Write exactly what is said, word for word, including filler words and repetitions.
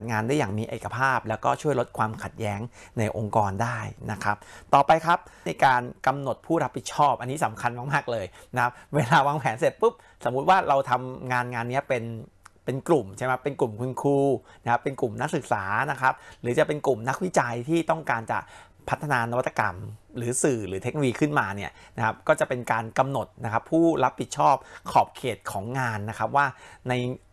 งานได้อย่างมีเอกภาพแล้วก็ช่วยลดความขัดแย้งในองค์กรได้นะครับต่อไปครับในการกำหนดผู้รับผิดชอบอันนี้สำคัญมากๆเลยนะครับเวลาวางแผนเสร็จปุ๊บสมมุติว่าเราทำงานงานนี้เป็นเป็นกลุ่มใช่ไหมเป็นกลุ่มคุณครูนะครับเป็นกลุ่มนักศึกษานะครับหรือจะเป็นกลุ่มนักวิจัยที่ต้องการจะพัฒนานวัตกรรมหรือสื่อหรือเทคโนโลยีขึ้นมาเนี่ยนะครับก็จะเป็นการกำหนดนะครับผู้รับผิดชอบขอบเขตของงานนะครับว่าใน